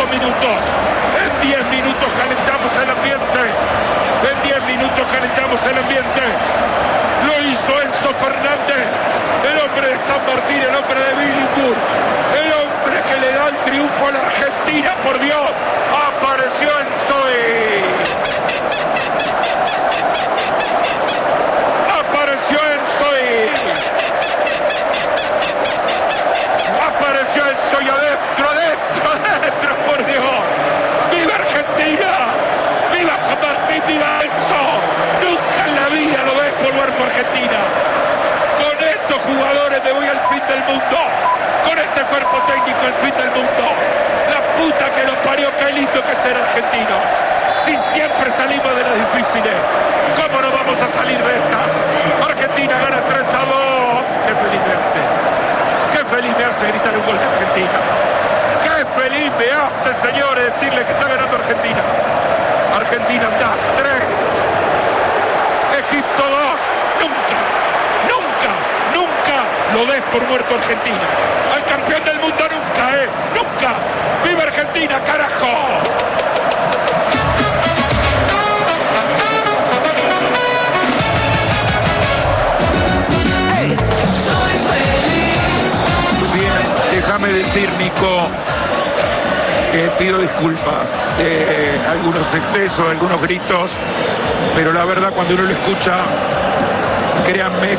minutos. En 10 minutos calentamos el ambiente. En 10 minutos calentamos el ambiente. Lo hizo Enzo Fernández, el hombre de San Martín, el hombre de Billinghurst, el hombre que le da el triunfo a la Argentina, por Dios. Apareció Enzo apareció Enzo apareció Enzo y adentro, por Dios. ¡Viva Argentina! ¡Viva San Martín! ¡Viva Enzo! Nunca en la vida lo ves volver por Argentina. Con estos jugadores me voy al fin del mundo. Con este cuerpo técnico al fin del mundo. La puta que los parió, qué lindo que ser argentino. Si siempre salimos de las difíciles, ¿cómo no vamos a salir de esta? Argentina gana 3-2. Qué feliz me hace. Qué feliz me hace gritar un gol de Argentina. Qué feliz me hace, señores, decirle que está ganando Argentina. Argentina das 3. Egipto 2. Nunca lo des por muerto Argentina. Al campeón del mundo nunca. ¡Viva Argentina, carajo! Déjame decir, Nico, que pido disculpas de algunos excesos, algunos gritos, pero la verdad cuando uno lo escucha, créanme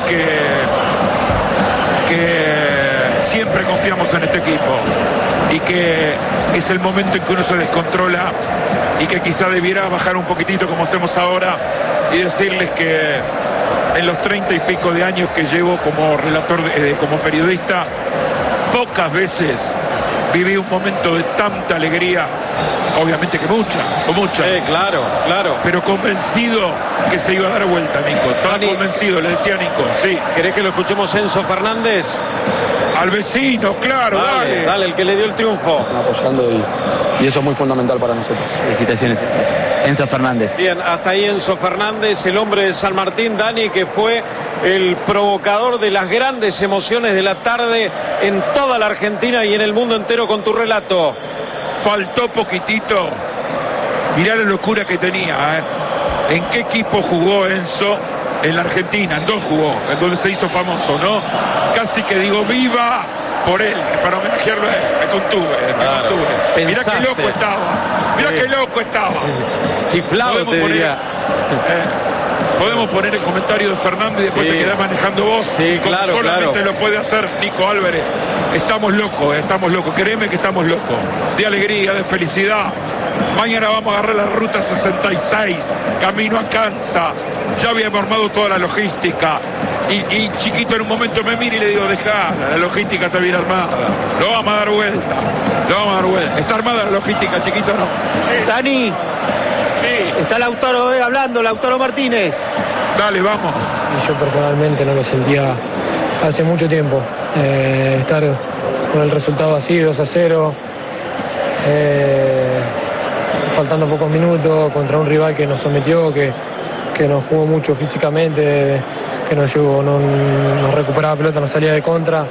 que siempre confiamos en este equipo y que es el momento en que uno se descontrola y que quizá debiera bajar un poquitito como hacemos ahora y decirles que en los 30 y pico de años que llevo como relator, como periodista, pocas veces viví un momento de tanta alegría, obviamente que muchas. Claro. Pero convencido que se iba a dar vuelta, Nico. Estaba convencido, le decía Nico, sí. ¿Querés que lo escuchemos Enzo Fernández? Al vecino, claro, dale, el que le dio el triunfo. Apoyando y eso es muy fundamental para nosotros. Felicitaciones, Enzo Fernández. Bien, hasta ahí Enzo Fernández, el hombre de San Martín, Dani, que fue el provocador de las grandes emociones de la tarde en toda la Argentina y en el mundo entero con tu relato. Faltó poquitito. Mirá la locura que tenía, ¿eh? ¿En qué equipo jugó Enzo? En la Argentina, en 2 jugó, en donde se hizo famoso, ¿no? Casi que digo viva por él, para homenajearlo a él. Me contuve. Mirá qué loco estaba. Chiflado, te diría. Podemos poner el comentario de Fernando y después te quedás manejando vos. Sí, claro, solamente lo puede hacer Nico Álvarez. Estamos locos. Créeme que estamos locos. De alegría, de felicidad. Mañana vamos a agarrar la ruta 66, camino a Kansas. Ya habíamos armado toda la logística. Y Chiquito en un momento me mira y le digo, dejá, la logística está bien armada. Lo vamos a dar vuelta. Está armada la logística, Chiquito, ¿no? Dani. Sí. Está Lautaro hablando, Lautaro Martínez. Dale, vamos. Y yo personalmente no lo sentía hace mucho tiempo. Estar con el resultado así, 2-0. Faltando pocos minutos contra un rival que nos sometió, que nos jugó mucho físicamente, que nos recuperaba pelota, nos salía de contra.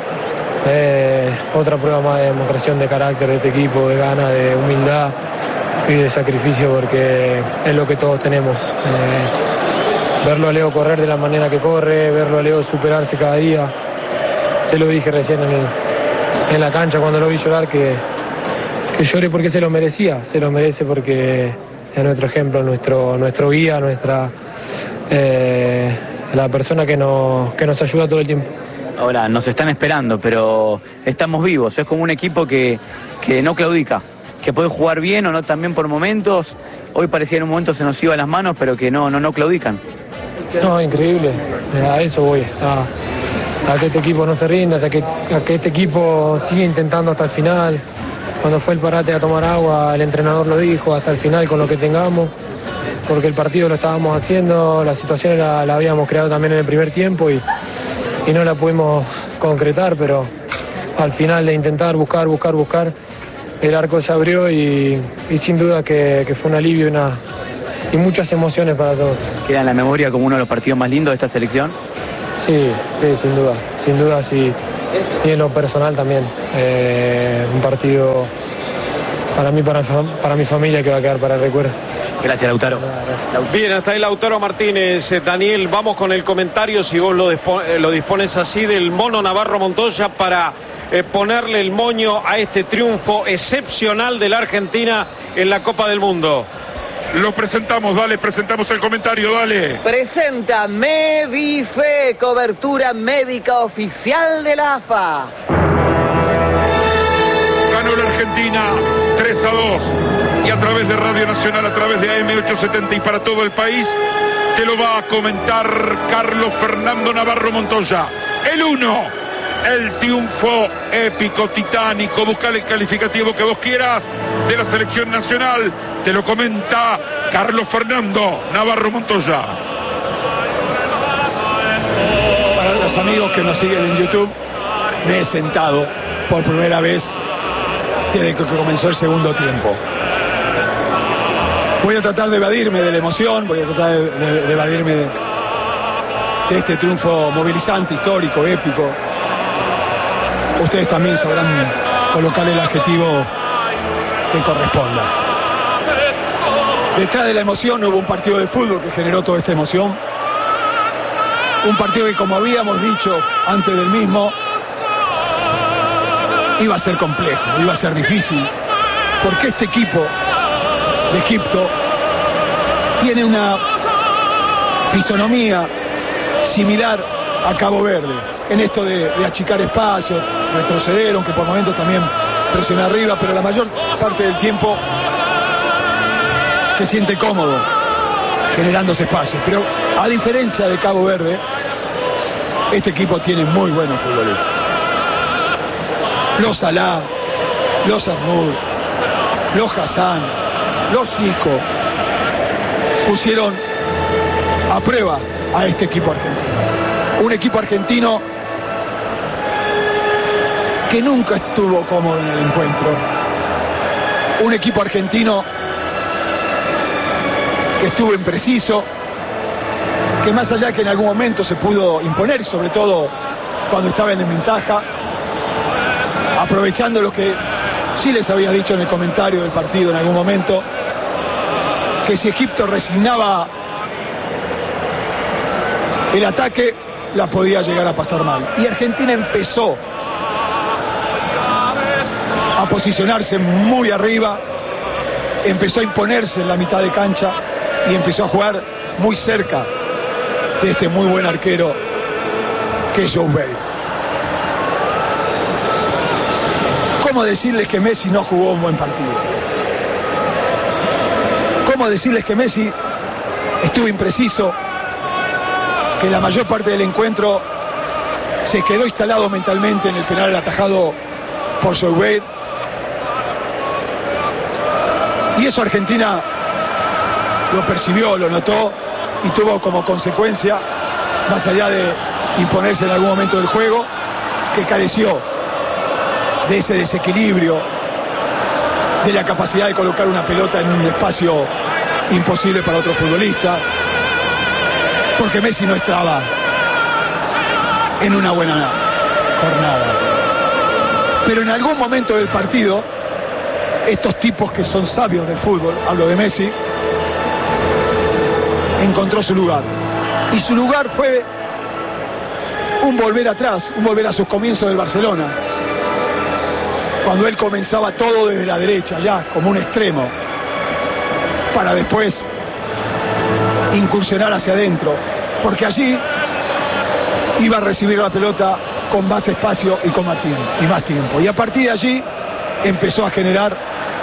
Otra prueba más de demostración de carácter de este equipo, de ganas, de humildad y de sacrificio, porque es lo que todos tenemos. Verlo a Leo correr de la manera que corre, verlo a Leo superarse cada día. Se lo dije recién en la cancha cuando lo vi llorar, que llore porque se lo merecía, se lo merece porque es nuestro ejemplo, nuestro guía, la persona que nos ayuda todo el tiempo. Ahora, nos están esperando, pero estamos vivos. Es como un equipo que no claudica, que puede jugar bien o no también por momentos. Hoy parecía en un momento se nos iba a las manos, pero que no claudican. No, increíble. A eso voy. A que este equipo no se rinda, a que este equipo siga intentando hasta el final. Cuando fue el parate a tomar agua, el entrenador lo dijo, hasta el final con lo que tengamos, porque el partido lo estábamos haciendo, la situación la habíamos creado también en el primer tiempo y no la pudimos concretar, pero al final de intentar buscar, el arco se abrió y sin duda que fue un alivio y muchas emociones para todos. ¿Queda en la memoria como uno de los partidos más lindos de esta selección? Sí, sin duda, sí. Y en lo personal también. Un partido para mí, para mi familia, que va a quedar para el recuerdo. Gracias, Lautaro. Bien, hasta ahí Lautaro Martínez. Daniel, vamos con el comentario, si vos lo dispones así, del Mono Navarro Montoya para ponerle el moño a este triunfo excepcional de la Argentina en la Copa del Mundo. Lo presentamos, dale, presentamos el comentario, dale. Presenta Medife, cobertura médica oficial de la AFA. Ganó la Argentina 3-2 y a través de Radio Nacional, a través de AM870 y para todo el país, te lo va a comentar Carlos Fernando Navarro Montoya. El 1, el triunfo épico, titánico, buscar el calificativo que vos quieras de la selección nacional, te lo comenta Carlos Fernando Navarro Montoya. Para los amigos que nos siguen en YouTube, me he sentado por primera vez desde que comenzó el segundo tiempo. Voy a tratar de evadirme de la emoción, voy a tratar de evadirme de este triunfo movilizante, histórico, épico. Ustedes también sabrán colocar el adjetivo que corresponda. Detrás de la emoción hubo un partido de fútbol que generó toda esta emoción. Un partido que, como habíamos dicho antes del mismo, iba a ser complejo, iba a ser difícil, porque este equipo de Egipto tiene una fisonomía similar a Cabo Verde, en esto de achicar espacios, retroceder, aunque por momentos también presionar arriba, pero la mayor parte del tiempo se siente cómodo generándose espacios. Pero a diferencia de Cabo Verde, este equipo tiene muy buenos futbolistas. Los Salah, los Arnoud, los Hassan, los Zico pusieron a prueba a este equipo argentino. Un equipo argentino que nunca estuvo cómodo en el encuentro. Un equipo argentino que estuvo impreciso, que más allá que en algún momento se pudo imponer, sobre todo cuando estaba en desventaja, aprovechando lo que sí les había dicho en el comentario del partido en algún momento, que si Egipto resignaba el ataque, la podía llegar a pasar mal. Y Argentina empezó a posicionarse muy arriba, empezó a imponerse en la mitad de cancha y empezó a jugar muy cerca de este muy buen arquero que es Joe Bale. ¿Cómo decirles que Messi no jugó un buen partido? ¿Cómo decirles que Messi estuvo impreciso? Que la mayor parte del encuentro se quedó instalado mentalmente en el penal atajado por Joe Bale. Y eso Argentina lo percibió, lo notó y tuvo como consecuencia, más allá de imponerse en algún momento del juego, que careció de ese desequilibrio, de la capacidad de colocar una pelota en un espacio imposible para otro futbolista, porque Messi no estaba en una buena jornada. Pero en algún momento del partido, estos tipos que son sabios del fútbol, hablo de Messi, encontró su lugar. Y su lugar fue un volver atrás, un volver a sus comienzos del Barcelona, cuando él comenzaba todo desde la derecha, ya como un extremo, para después incursionar hacia adentro, porque allí iba a recibir la pelota con más espacio y con más tiempo. Y a partir de allí empezó a generar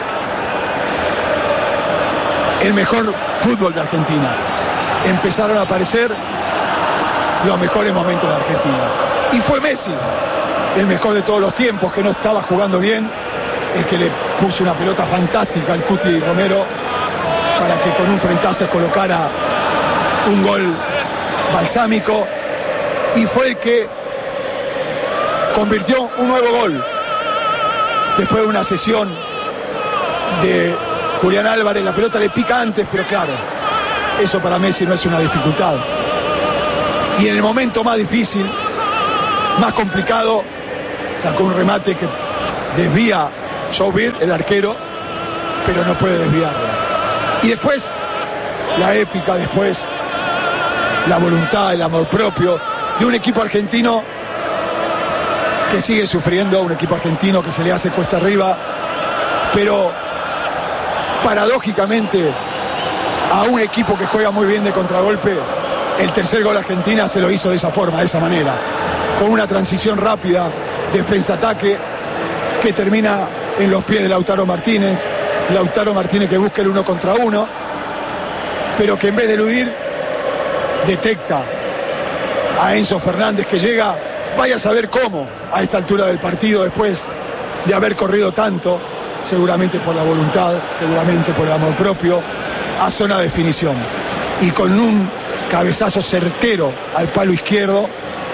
el mejor fútbol de Argentina. Empezaron a aparecer los mejores momentos de Argentina. Y fue Messi, el mejor de todos los tiempos, que no estaba jugando bien, el que le puso una pelota fantástica al Cuti Romero para que con un frentazo colocara un gol balsámico, y fue el que convirtió un nuevo gol después de una sesión de Julián Álvarez. La pelota le pica antes, pero claro, eso para Messi no es una dificultad. Y en el momento más difícil, más complicado, sacó un remate que desvía Joe Bale, el arquero, pero no puede desviarla. Y después, la épica, después, la voluntad, el amor propio de un equipo argentino que sigue sufriendo, un equipo argentino que se le hace cuesta arriba, pero paradójicamente a un equipo que juega muy bien de contragolpe, el tercer gol Argentina se lo hizo de esa forma, de esa manera, con una transición rápida, defensa-ataque, que termina en los pies de Lautaro Martínez que busca el 1 contra 1, pero que en vez de eludir, detecta a Enzo Fernández, que llega, vaya a saber cómo, a esta altura del partido, después de haber corrido tanto, seguramente por la voluntad, seguramente por el amor propio, a zona de definición. Y con un cabezazo certero al palo izquierdo,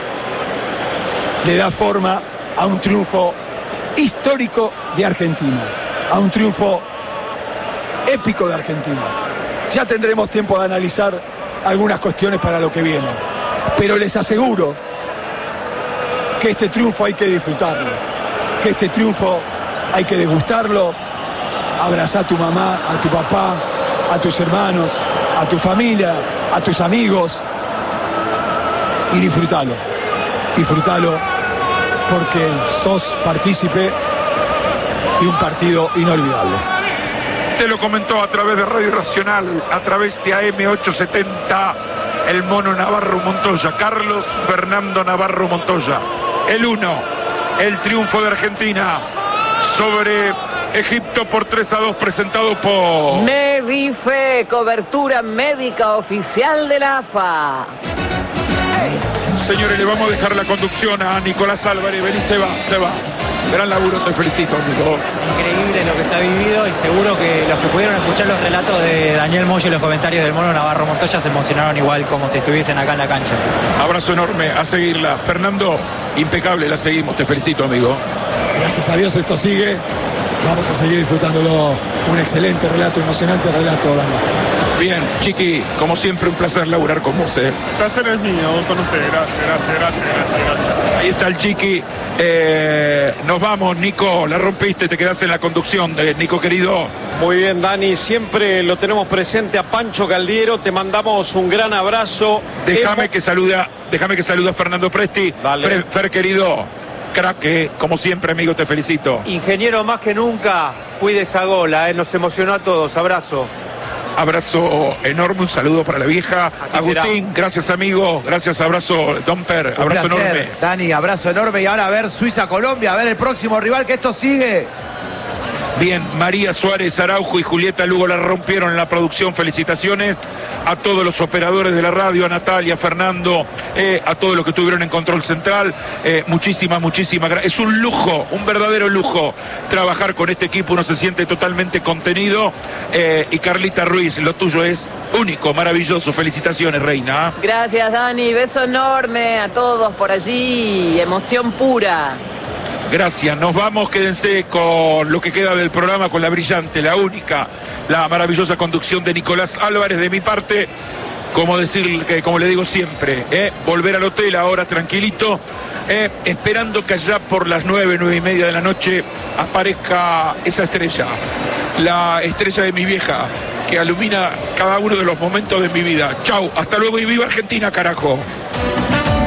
le da forma a un triunfo histórico de Argentina, a un triunfo épico de Argentina. Ya tendremos tiempo de analizar algunas cuestiones para lo que viene, pero les aseguro que este triunfo hay que disfrutarlo, que este triunfo hay que degustarlo. Abrazá a tu mamá, a tu papá, a tus hermanos, a tu familia, a tus amigos y disfrutalo, porque sos partícipe de un partido inolvidable. Te lo comentó a través de Radio Racional, a través de AM870, el Mono Navarro Montoya, Carlos Fernando Navarro Montoya. El 1, el triunfo de Argentina sobre Egipto por 3-2, presentado por Medife, cobertura médica oficial de la AFA. Señores, le vamos a dejar la conducción a Nicolás Álvarez. Vení, se va. Gran laburo, te felicito, amigo. Increíble lo que se ha vivido y seguro que los que pudieron escuchar los relatos de Daniel Moyo y los comentarios del Mono Navarro Montoya se emocionaron igual como si estuviesen acá en la cancha. Abrazo enorme, a seguirla. Fernando, impecable, la seguimos, te felicito, amigo. Gracias a Dios esto sigue. Vamos a seguir disfrutándolo. Un excelente relato, emocionante relato, Dani. Bien, Chiqui, como siempre, un placer laburar con vos. El placer es mío, con usted. Gracias. Ahí está el Chiqui. Nos vamos, Nico, la rompiste, te quedás en la conducción, Nico querido. Muy bien, Dani, siempre lo tenemos presente a Pancho Caldiero, te mandamos un gran abrazo. Déjame que salude a Fernando Presti. Dale. Fer querido, crack, como siempre, amigo, te felicito. Ingeniero, más que nunca, cuide esa gola, nos emocionó a todos. Abrazo. Abrazo enorme, un saludo para la vieja. Aquí Agustín, será. Gracias, amigo. Gracias, abrazo, Domper. Abrazo enorme. Dani, abrazo enorme. Y ahora a ver Suiza-Colombia, a ver el próximo rival, que esto sigue. Bien, María Suárez Araujo y Julieta Lugo la rompieron en la producción. Felicitaciones a todos los operadores de la radio, a Natalia, a Fernando, a todos los que estuvieron en Control Central. Muchísimas gracias. Es un lujo, un verdadero lujo trabajar con este equipo. Uno se siente totalmente contenido. Y Carlita Ruiz, lo tuyo es único, maravilloso. Felicitaciones, reina. Gracias, Dani. Beso enorme a todos por allí. Emoción pura. Gracias, nos vamos, quédense con lo que queda del programa, con la brillante, la única, la maravillosa conducción de Nicolás Álvarez. De mi parte, como le digo siempre, volver al hotel ahora tranquilito, esperando que allá por las 9:30 de la noche aparezca esa estrella, la estrella de mi vieja, que ilumina cada uno de los momentos de mi vida. Chau, hasta luego y viva Argentina, carajo.